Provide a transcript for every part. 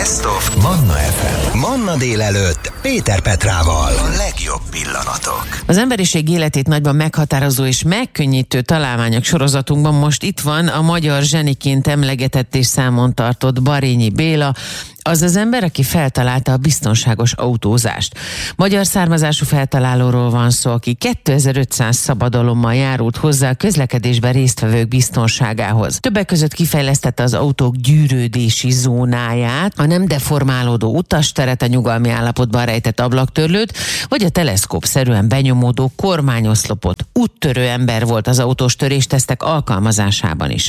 Best of Manna FM. Manna délelőtt Péter Petrával. A legjobb pillanatok. Az emberiség életét nagyban meghatározó és megkönnyítő találmányok sorozatunkban most itt van a magyar zseniként emlegetett és számon tartott Barényi Béla, az az ember, aki feltalálta a biztonságos autózást. Magyar származású feltalálóról van szó, aki 2500 szabadalommal járult hozzá a közlekedésben résztvevők biztonságához. Többek között kifejlesztette az autók gyűrődési zónáját, a nem deformálódó utasteret, a nyugalmi állapotban rejtett ablaktörlőt, vagy a teleszkópszerűen benyomódó kormányoszlopot. Úttörő ember volt az autós töréstesztek alkalmazásában is.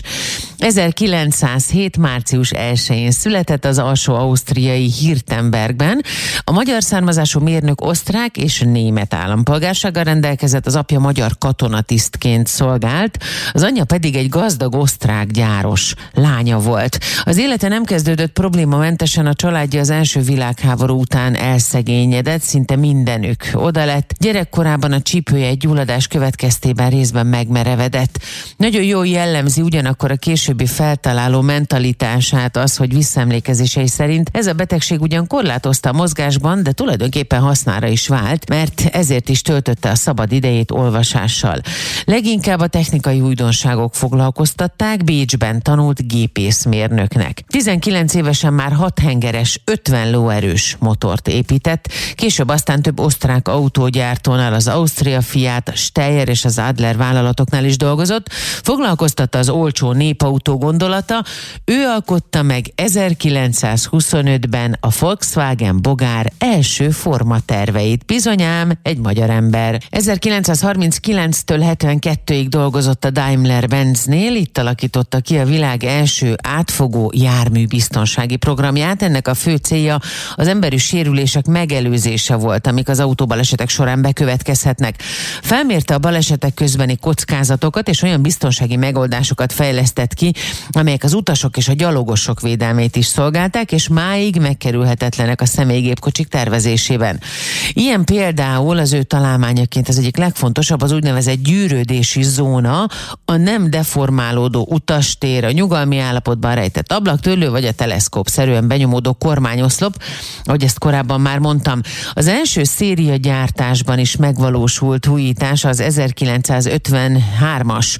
1907. március 1-én született az alsó-ausztriai Hirtenbergben. A magyar származású mérnök osztrák és német állampolgársággal rendelkezett, az apja magyar katonatisztként szolgált, az anyja pedig egy gazdag osztrák gyáros lánya volt. Az élete nem kezdődött problémamentesen, a családja az első világháború után elszegényedett, szinte mindenük oda lett. Gyerekkorában a csípője egy gyulladás következtében részben megmerevedett. Nagyon jól jellemzi ugyanakkor a későbbi feltaláló mentalitását az, hogy visszaemlékezései szerint ez a betegség ugyan korlátozta a mozgásban, de tulajdonképpen hasznára is vált, mert ezért is töltötte a szabad idejét olvasással. Leginkább a technikai újdonságok foglalkoztatták, Bécsben tanult gépészmérnöknek. 19 évesen már 6 hengeres, 50 lóerős motort épített, később aztán több osztrák autógyártónál, az Austria Fiat, Steyr és az Adler vállalatoknál is dolgozott, foglalkoztatta az olcsó népautó gondolata, ő alkotta meg 1925-ben a Volkswagen Bogár első formaterveit. Bizonyám egy magyar ember. 1939-től 72-ig dolgozott a Daimler-Benznél, itt alakította ki a világ első átfogó járműbiztonsági programját. Ennek a fő célja az emberi sérülések megelőzése volt, amik az autóbalesetek során bekövetkezhetnek. Felmérte a balesetek közbeni kockázatokat, és olyan biztonsági megoldásokat fejlesztett ki, amelyek az utasok és a gyalogosok védelmét is szolgálták, és máig megkerülhetetlenek a személygépkocsik tervezésében. Ilyen például az ő találmányaként az egyik legfontosabb az úgynevezett gyűrődési zóna, a nem deformálódó utastér, a nyugalmi állapotban rejtett ablaktörlő, vagy a teleszkópszerűen benyomódó kormányoszlop, ahogy ezt korábban már mondtam. Az első szériagyártásban is megvalósult újítás az 1953-as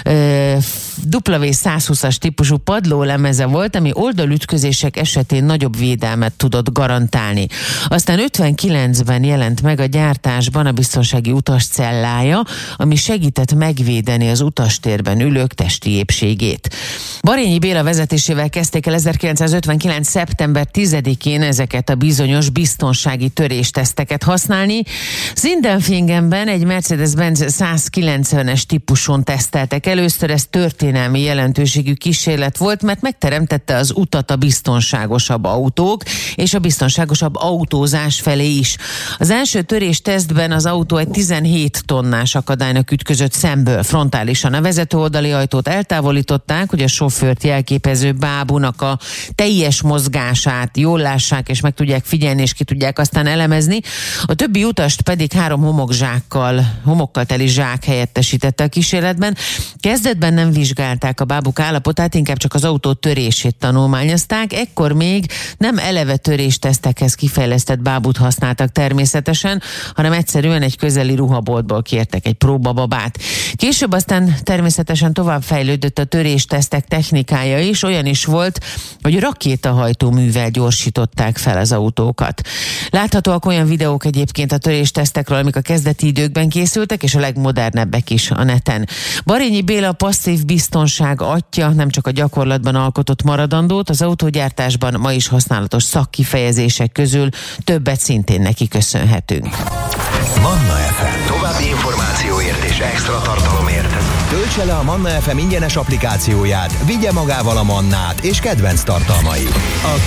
W120-as típusú padlólemeze volt, ami oldalütközések esetén nagyobb védelmet tudott garantálni. Aztán 59-ben jelent meg a gyártásban a biztonsági utascellája, ami segített megvédeni az utastérben ülők testi épségét. Barényi Béla vezetésével kezdték el 1959. szeptember 10-én ezeket a bizonyos biztonsági törésteszteket használni. Sindelfingenben egy Mercedes-Benz 190-es típuson teszteltek először, ez történelmi jelentőségű kísérlet volt, mert megteremtette az utat a biztonságosabb autók és a biztonságosabb autózás felé is. Az első töréstesztben az autó egy 17 tonnás akadálynak ütközött szemből frontálisan. A vezető oldali ajtót eltávolították, hogy a sofőrt jelképező bábúnak a teljes mozgását jól lássák, és meg tudják figyelni, és ki tudják aztán elemezni. A többi utast pedig 3 homokkal teli zsák helyettesítette a kísérletben. Kezdetben nem vizsgálták a bábuk állapotát, inkább csak az autó törését tanulmányozták. Ekkor még nem eleve töréstesztekhez kifejlesztett bábút használtak természetesen, hanem egyszerűen egy közeli ruhaboltból kértek egy próbababát. Később aztán természetesen tovább fejlődött a töréstesztek technikája is, olyan is volt, hogy rakétahajtóművel gyorsították fel az autókat. Láthatóak olyan videók egyébként a töréstesztekről, amik a kezdeti időkben készültek, és a legmodernebbek is a neten. Barényi Béla passzív biztonság atya, nem csak a gyakorlatban alkotott maradandót, az autógyártásban ma is használatos szakkifejezések közül többet szintén neki köszönhetünk. Manna FM. További információért és extra tartalomért töltse le a Manna FM ingyenes applikációját, vigye magával a mannát és kedvenc tartalmait.